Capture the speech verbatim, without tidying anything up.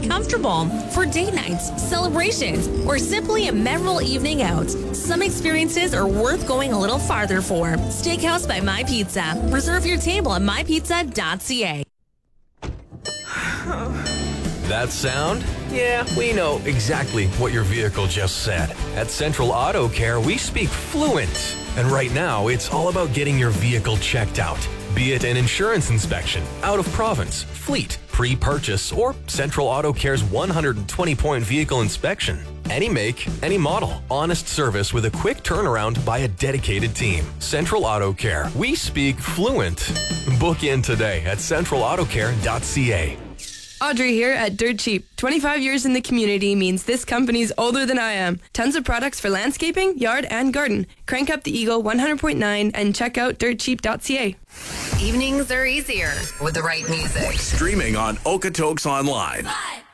and comfortable for date nights, celebrations, or simply a memorable evening out. Some experiences are worth going a little farther for. Steakhouse by My Pizza. Reserve your table at my pizza dot c a. That sound? Yeah, we know exactly what your vehicle just said. At Central Auto Care, we speak fluent. And right now, it's all about getting your vehicle checked out. Be it an insurance inspection, out of province, fleet, pre-purchase, or Central Auto Care's one hundred twenty point vehicle inspection. Any make, any model. Honest service with a quick turnaround by a dedicated team. Central Auto Care. We speak fluent. Book in today at central auto care dot c a. Audrey here at Dirt Cheap. twenty-five years in the community means this company's older than I am. Tons of products for landscaping, yard, and garden. Crank up the Eagle one hundred point nine and check out dirt cheap dot c a. Evenings are easier with the right music. Streaming on Okotoks Online. Five.